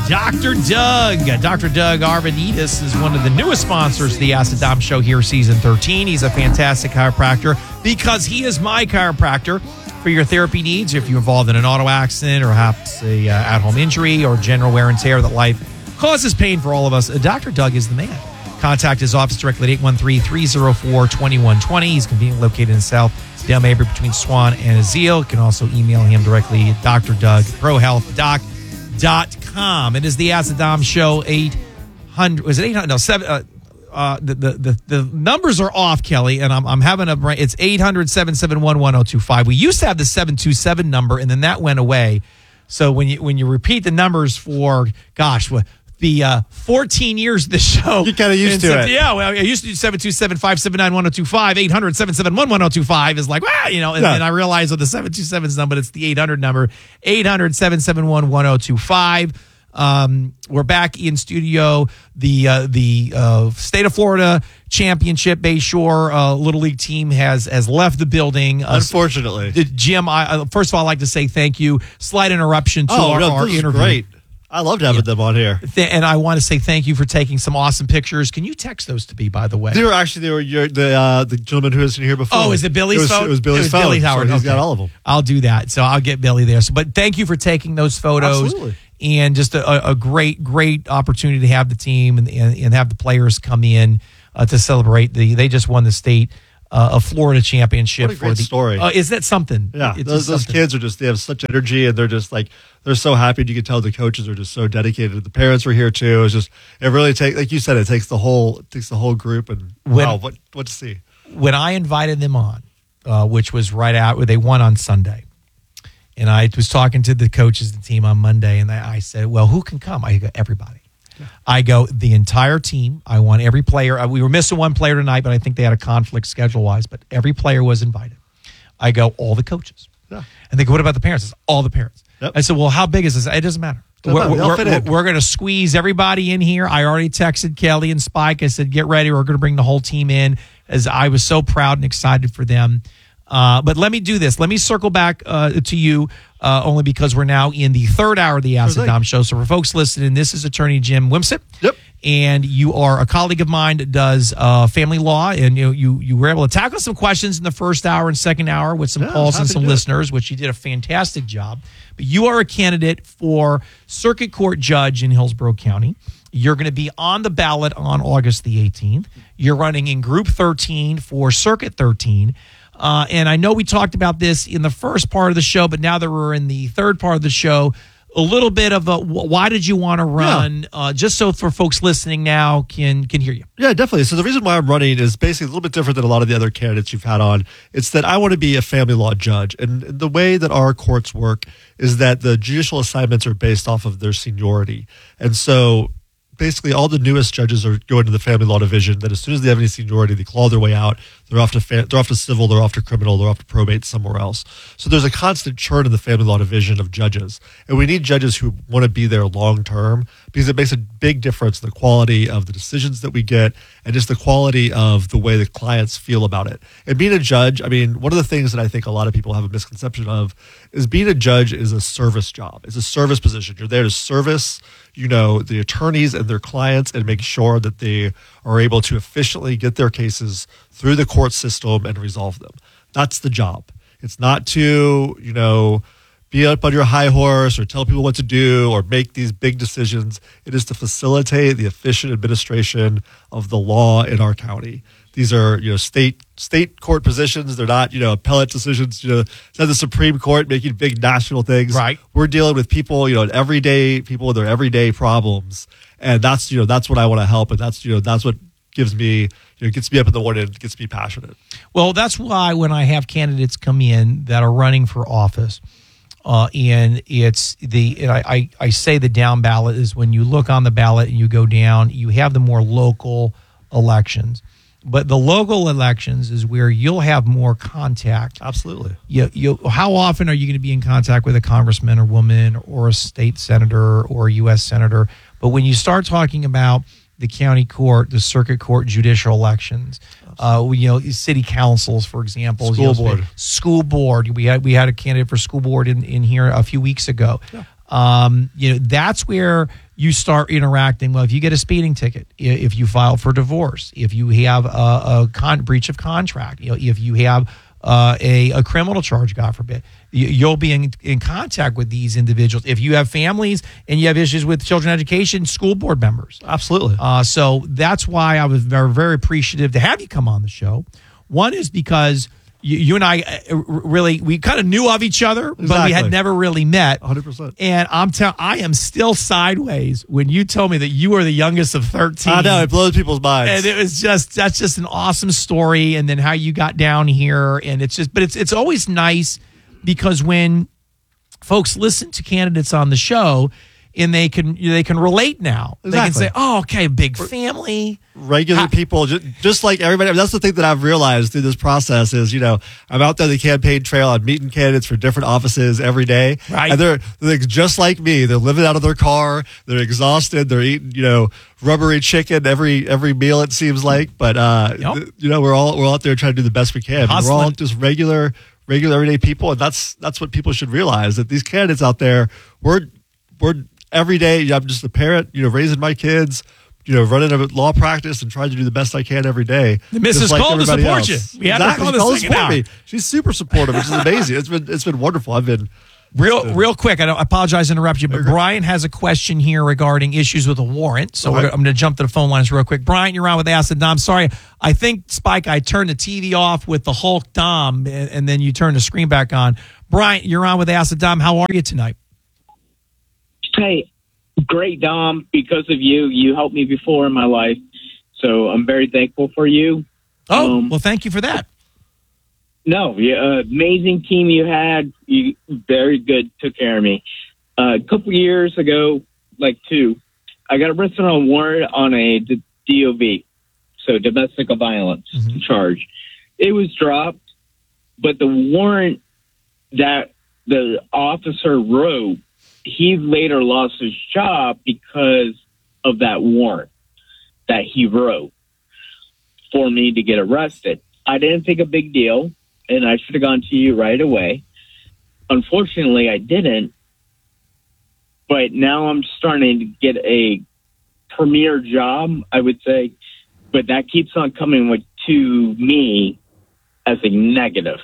Dr. Doug. Dr. Doug Arvanitis is one of the newest sponsors of the Acid Dom Show here, season 13. He's a fantastic chiropractor because he is my chiropractor for your therapy needs. If you're involved in an auto accident or perhaps a at-home injury or general wear and tear that life causes pain for all of us, Dr. Doug is the man. Contact his office directly at 813-304-2120. He's conveniently located in South Dale Mabry between Swan and Azeel. You can also email him directly at drdoug@prohealthdoc.com. It is the Acid Dom Show. 800. Was it 800? No, 7. The numbers are off, Kelly, and I'm having a brain. It's 800-771-1025. We used to have the 727 number, and then that went away. So when you repeat the numbers for the 14 years of the show, you kind of used to it. Yeah, well, I used to do 727-579-1025. 800-771-1025 is like, and I realized with the 727 is number, it's the 800 number. 800-771-1025. We're back in studio. The state of Florida championship Bayshore Little League team has left the building. Unfortunately, Jim. First of all, I'd like to say thank you. Slight interruption to our interview. Great. I loved having them on here. And I want to say thank you for taking some awesome pictures. Can you text those to me, by the way? They were the gentleman who was in here before. Oh, is it Billy's phone? It was Billy's phone. Billy Howard. So he's got all of them. I'll do that. So I'll get Billy there. But thank you for taking those photos. Absolutely. And just a great opportunity to have the team and have the players come in to celebrate. They just won the state of Florida championship. What a great story. Is that something? Yeah, those kids are they have such energy, and they're just they're so happy. And you can tell the coaches are just so dedicated. The parents were here too. It really takes, like you said, it takes the whole group. And what to see. When I invited them on, which was right out where they won on Sunday, and I was talking to the coaches, the team on Monday, and I said, well, who can come? I go, everybody. Yeah. I go, the entire team. I want every player. We were missing one player tonight, but I think they had a conflict schedule-wise, but every player was invited. I go, all the coaches. Yeah. And they go, what about the parents? I said, all the parents. Yep. I said, well, how big is this? It doesn't matter. We're going to squeeze everybody in here. I already texted Kelly and Spike. I said, get ready. We're going to bring the whole team in, as I was so proud and excited for them. But let me do this. Let me circle back to you only because we're now in the third hour of the Acid Dom Show. So for folks listening, this is attorney Jim Wimsett. Yep. And you are a colleague of mine that does family law. And you were able to tackle some questions in the first hour and second hour with some calls and some listeners, which you did a fantastic job. But you are a candidate for circuit court judge in Hillsborough County. You're going to be on the ballot on August the 18th. You're running in Group 13 for Circuit 13. And I know we talked about this in the first part of the show, but now that we're in the third part of the show, a little bit of why did you want to run, just so for folks listening now can hear you. Yeah, definitely. So the reason why I'm running is basically a little bit different than a lot of the other candidates you've had on. It's that I want to be a family law judge. And the way that our courts work is that the judicial assignments are based off of their seniority. And so basically all the newest judges are going to the family law division. That as soon as they have any seniority, they claw their way out. They're off to civil, they're off to criminal, they're off to probate somewhere else. So there's a constant churn in the family law division of judges. And we need judges who want to be there long term because it makes a big difference in the quality of the decisions that we get and just the quality of the way the clients feel about it. And being a judge, I mean, one of the things that I think a lot of people have a misconception of is being a judge is a service job. It's a service position. You're there to service, the attorneys and their clients and make sure that they are able to efficiently get their cases through the court system and resolve them. That's the job. It's not to, be up on your high horse or tell people what to do or make these big decisions. It is to facilitate the efficient administration of the law in our county. These are, state court positions. They're not, appellate decisions. It's not the Supreme Court making big national things. Right. We're dealing with people, everyday people with their everyday problems, and that's what I want to help. And that's what gives me, gets me up in the morning, and gets me passionate. Well, that's why when I have candidates come in that are running for office, and I say the down ballot is when you look on the ballot and you go down, you have the more local elections. But the local elections is where you'll have more contact. Absolutely. How often are you going to be in contact with a congressman or woman or a state senator or a U.S. senator? But when you start talking about the county court, the circuit court, judicial elections, city councils, for example, school board. We had a candidate for school board in here a few weeks ago. Yeah. That's where you start interacting. Well, if you get a speeding ticket, if you file for divorce, if you have a breach of contract, if you have a criminal charge, God forbid, you'll be in contact with these individuals. If you have families and you have issues with children education, school board members. Absolutely. So that's why I was very, very appreciative to have you come on the show. One is because you and I we kind of knew of each other, but we had never really met. 100%. And I am still sideways when you told me that you were the youngest of 13. I know, it blows people's minds. And it was that's just an awesome story. And then how you got down here, and it's always nice because when folks listen to candidates on the show, and they can relate now. Exactly. They can say, "Oh, okay, big family." Regular people, just like everybody. I mean, that's the thing that I've realized through this process is, I'm out there on the campaign trail. I'm meeting candidates for different offices every day. Right. And they're just like me. They're living out of their car. They're exhausted. They're eating, rubbery chicken every meal, it seems like. But, we're all out there trying to do the best we can. We're all just regular everyday people. And that's what people should realize, that these candidates out there, we're every day. I'm just a parent, raising my kids, running a law practice and trying to do the best I can every day. The Mrs. Cole to support you. We have to call the second hour. She's super supportive, which is amazing. It's been wonderful. I've been real quick. I apologize to interrupt you, but Brian has a question here regarding issues with a warrant. So I'm going to jump to the phone lines real quick. Brian, you're on with Ask the Dom. Sorry, I think Spike, I turned the TV off with the Hulk Dom, and then you turned the screen back on. Brian, you're on with Ask the Dom. How are you tonight? Hey, great, Dom. Because of you helped me before in my life, so I'm very thankful for you. Oh, well, thank you for that. No, amazing team you had. You very good, took care of me. A couple years ago, like 2, I got arrested on a warrant on a DOV, so domestic violence charge. It was dropped, but the warrant that the officer wrote, he later lost his job because of that warrant that he wrote for me to get arrested. I didn't think a big deal, and I should have gone to you right away. Unfortunately, I didn't, but now I'm starting to get a premier job, I would say, but that keeps on coming to me as a negative.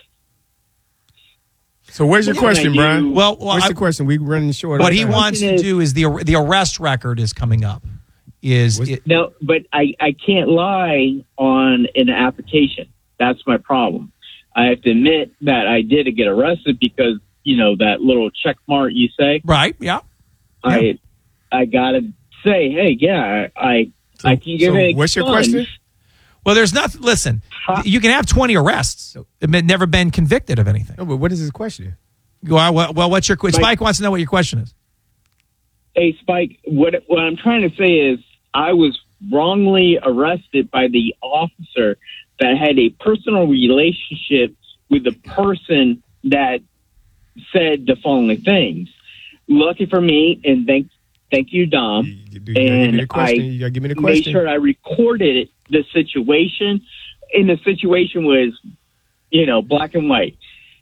So where's your question, Brian? Well, what's the question? We running short. What he wants to do is the arrest record is coming up. No, but I can't lie on an application. That's my problem. I have to admit that I did get arrested because, that little check mark you say. Right, yeah. I got to say, hey, yeah, I can give it. What's your question? Well, there's nothing. Listen, you can have 20 arrests and never been convicted of anything. No, but what is his question? Well, what's your question? Spike wants to know what your question is. Hey, Spike, what I'm trying to say is I was wrongly arrested by the officer that had a personal relationship with the person that said the following things. Lucky for me, and thank you, Dom. You gotta give me the question. Made sure I recorded the situation, and the situation was, black and white.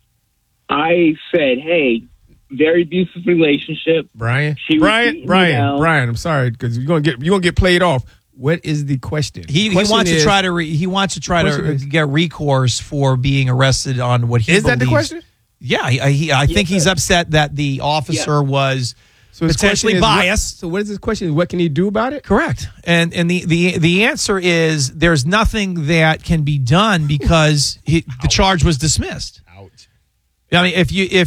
I said, hey, very abusive relationship. Brian, I'm sorry, because you're gonna get played off. What is the question? He wants to try to get recourse for being arrested on what he believes. Is that the question? Yeah, I think he's upset that the officer was potentially biased. So what is his question? What can he do about it? Correct. And the answer is there's nothing that can be done because the charge was dismissed. Ouch. I mean,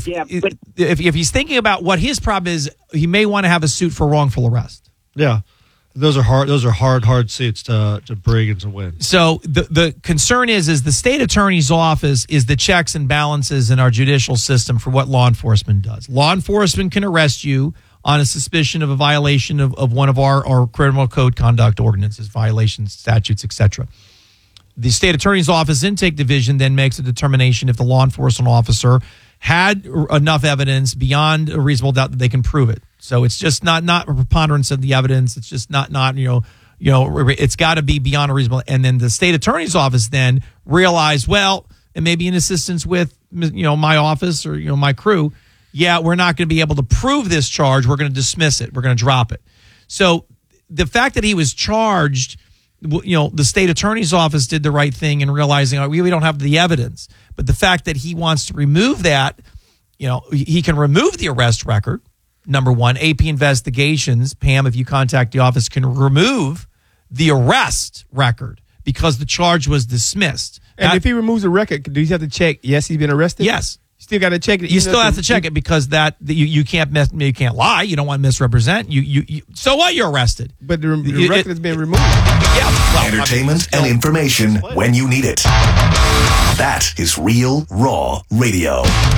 if he's thinking about what his problem is, he may want to have a suit for wrongful arrest. Yeah. Those are hard seats to bring and to win. So the concern is the state attorney's office is the checks and balances in our judicial system for what law enforcement does. Law enforcement can arrest you on a suspicion of a violation of one of our criminal code conduct ordinances, violations, statutes, etc. The state attorney's office intake division then makes a determination if the law enforcement officer had enough evidence beyond a reasonable doubt that they can prove it. So it's just not a preponderance of the evidence. It's just not it's got to be beyond a reasonable. And then the state attorney's office then realized, well, and maybe in assistance with my office or my crew, yeah, we're not going to be able to prove this charge. We're going to dismiss it. We're going to drop it. So the fact that he was charged, the state attorney's office did the right thing in realizing we don't have the evidence. But the fact that he wants to remove that, he can remove the arrest record. Number one, AP Investigations, Pam, if you contact the office, can remove the arrest record because the charge was dismissed. And if he removes the record, do you have to check, yes, he's been arrested? Yes. You still got to check it. You still have to check it because you can't lie. You don't want to misrepresent. So what? You're arrested. But the record has been removed. Yeah. Well, entertainment and information when you need it. That is Real Raw Radio.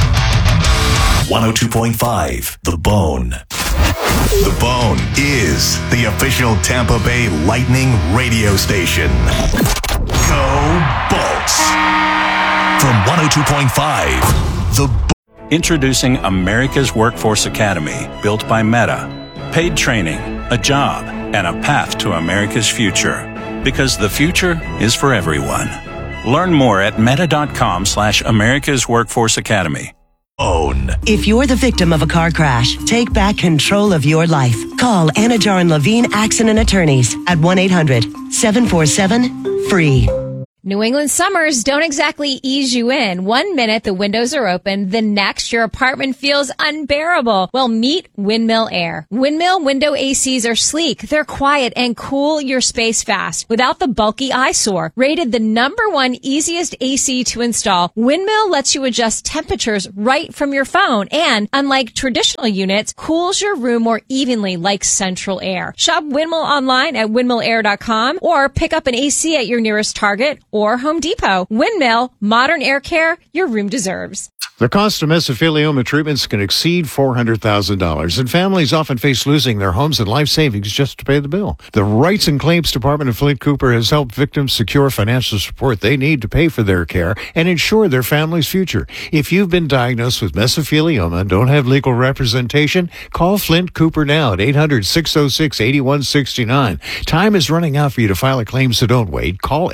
102.5 The Bone. The Bone is the official Tampa Bay Lightning radio station. Go Bolts. From 102.5 The Introducing America's Workforce Academy, built by Meta. Paid training, a job, and a path to America's future. Because the future is for everyone. Learn more at meta.com/America's Workforce Academy. If you're the victim of a car crash, take back control of your life. Call Anajar and Levine Accident Attorneys at 1-800-747-FREE. New England summers don't exactly ease you in. 1 minute the windows are open, the next your apartment feels unbearable. Well, meet Windmill Air. Windmill window ACs are sleek, they're quiet, and cool your space fast without the bulky eyesore. Rated the #1 easiest AC to install, Windmill lets you adjust temperatures right from your phone and, unlike traditional units, cools your room more evenly like central air. Shop Windmill online at windmillair.com or pick up an AC at your nearest Target or Home Depot. Windmill, modern air care your room deserves. The cost of mesothelioma treatments can exceed $400,000, and families often face losing their homes and life savings just to pay the bill. The Rights and Claims Department of Flint Cooper has helped victims secure financial support they need to pay for their care and ensure their family's future. If you've been diagnosed with mesothelioma and don't have legal representation, call Flint Cooper now at 800-606-8169. Time is running out for you to file a claim, so don't wait. Call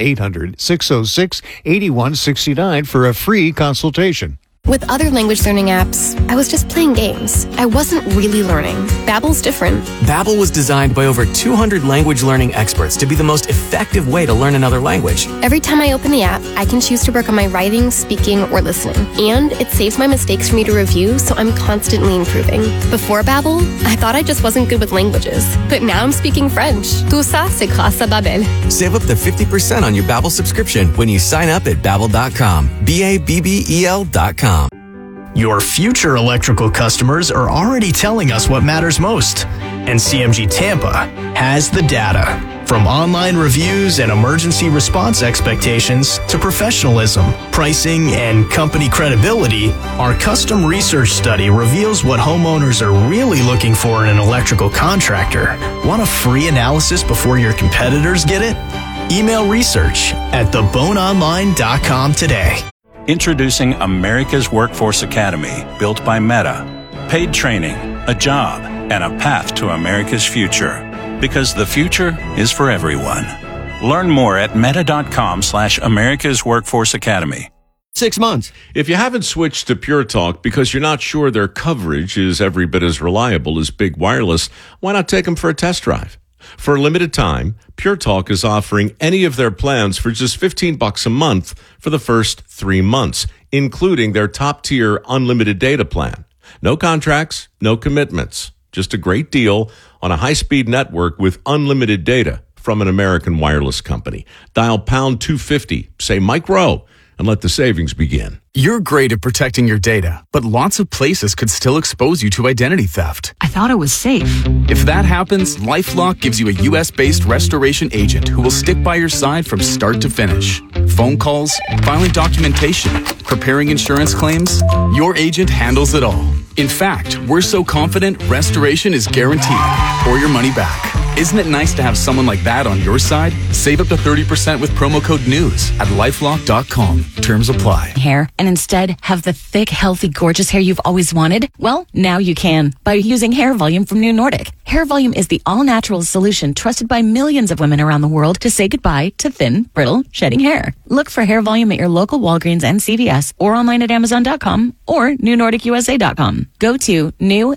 800-606-8169 for a free consultation. With other language learning apps, I was just playing games. I wasn't really learning. Babbel's different. Babbel was designed by over 200 language learning experts to be the most effective way to learn another language. Every time I open the app, I can choose to work on my writing, speaking, or listening. And it saves my mistakes for me to review, so I'm constantly improving. Before Babbel, I thought I just wasn't good with languages. But now I'm speaking French. Tout ça, c'est grâce à Babbel. Save up to 50% on your Babbel subscription when you sign up at Babbel.com. Babbel.com. Your future electrical customers are already telling us what matters most, and CMG Tampa has the data. From online reviews and emergency response expectations to professionalism, pricing, and company credibility, our custom research study reveals what homeowners are really looking for in an electrical contractor. Want a free analysis before your competitors get it? Email research at theboneonline.com today. Introducing America's Workforce Academy, built by Meta. Paid training, a job, and a path to America's future. Because the future is for everyone. Learn more at meta.com/America's Workforce Academy. 6 months. If you haven't switched to Pure Talk because you're not sure their coverage is every bit as reliable as Big Wireless, why not take them for a test drive? For a limited time, Pure Talk is offering any of their plans for just $15 a month for the first 3 months, including their top-tier unlimited data plan. No contracts, no commitments. Just a great deal on a high-speed network with unlimited data from an American wireless company. Dial pound 250, say Mike Rowe, and let the savings begin. You're great at protecting your data, but lots of places could still expose you to identity theft. I thought it was safe. If that happens, LifeLock gives you a U.S.-based restoration agent who will stick by your side from start to finish. Phone calls, filing documentation, preparing insurance claims, your agent handles it all. In fact, we're so confident restoration is guaranteed or your money back. Isn't it nice to have someone like that on your side? Save up to 30% with promo code NEWS at LifeLock.com. Terms apply. Hair and instead have the thick, healthy, gorgeous hair you've always wanted? Well, now you can by using Hair Volume from New Nordic. Hair Volume is the all-natural solution trusted by millions of women around the world to say goodbye to thin, brittle, shedding hair. Look for Hair Volume at your local Walgreens and CVS or online at Amazon.com or NewNordicUSA.com. Go to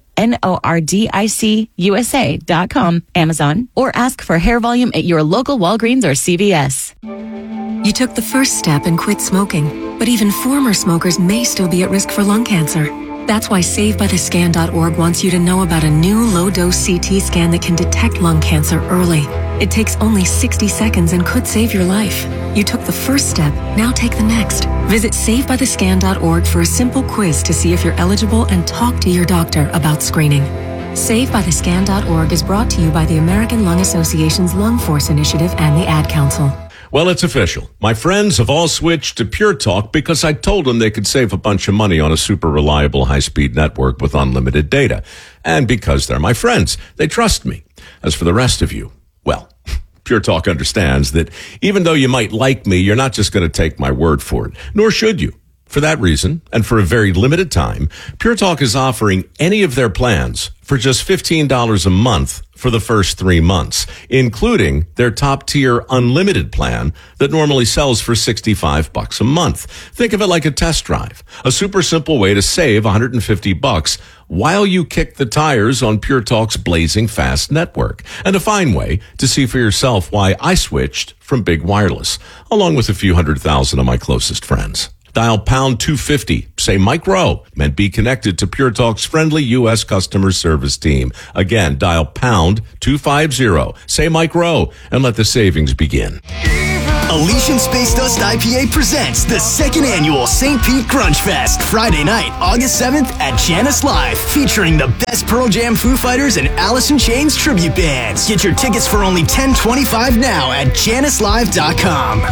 NewNordicUSA.com, Amazon, or ask for Hair Volume at your local Walgreens or CVS. You took the first step and quit smoking, but even former smokers may still be at risk for lung cancer. That's why SaveByTheScan.org wants you to know about a new low-dose CT scan that can detect lung cancer early. It takes only 60 seconds and could save your life. You took the first step, now take the next. Visit SaveByTheScan.org for a simple quiz to see if you're eligible and talk to your doctor about screening. SaveByTheScan.org is brought to you by the American Lung Association's Lung Force Initiative and the Ad Council. Well, it's official. My friends have all switched to Pure Talk because I told them they could save a bunch of money on a super reliable high-speed network with unlimited data. And because they're my friends, they trust me. As for the rest of you, well, Pure Talk understands that even though you might like me, you're not just going to take my word for it, nor should you. For that reason, and for a very limited time, Pure Talk is offering any of their plans for just $15 a month for the first 3 months, including their top-tier unlimited plan that normally sells for $65 a month. Think of it like a test drive, a super simple way to save $150 while you kick the tires on Pure Talk's blazing fast network, and a fine way to see for yourself why I switched from big wireless, along with a few 100,000 of my closest friends. Dial pound 250, say Mike Rowe, and be connected to Pure Talk's friendly U.S. customer service team. Again, dial pound 250, say Mike Rowe, and let the savings begin. Elysian Space Dust IPA presents the second annual St. Pete Grunge Fest, Friday night, August 7th at Janice Live, featuring the best Pearl Jam, Foo Fighters, and Alice in Chains tribute bands. Get your tickets for only $10.25 now at JaniceLive.com.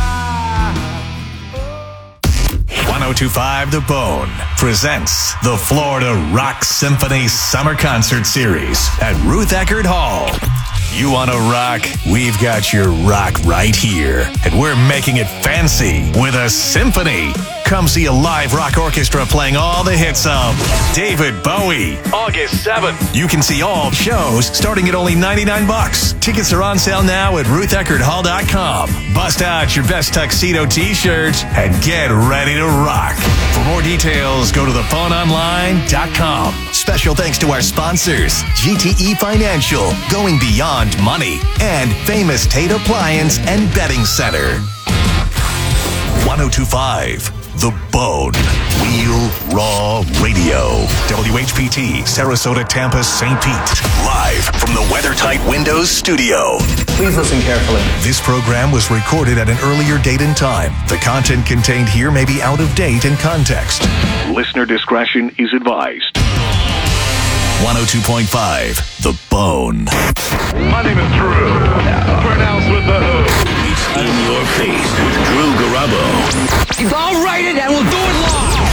1025 The Bone presents the Florida Rock Symphony Summer Concert Series at Ruth Eckerd Hall. You want to rock? We've got your rock right here. And we're making it fancy with a symphony. Come see a live rock orchestra playing all the hits of David Bowie. August 7th. You can see all shows starting at only $99. Tickets are on sale now at RuthEckerdHall.com. Bust out your best tuxedo t-shirts and get ready to rock. For more details, go to thephoneonline.com. Special thanks to our sponsors, GTE Financial, going beyond money, and Famous Tate Appliance and Bedding Center. 1025 The Bone. Real Raw Radio. WHPT, Sarasota, Tampa, St. Pete. Live from the WeatherTight Windows studio. Please listen carefully. This program was recorded at an earlier date and time. The content contained here may be out of date and context. Listener discretion is advised. 102.5 The Bone. My name is Drew. Pronounced with the O. It's in your face with Drew Garabo. I'll write it and we'll do it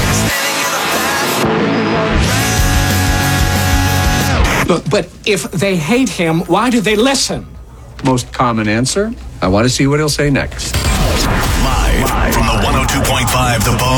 live. But if they hate him, why do they listen? Most common answer. I want to see what he'll say next. Live from the 102.5 The Bone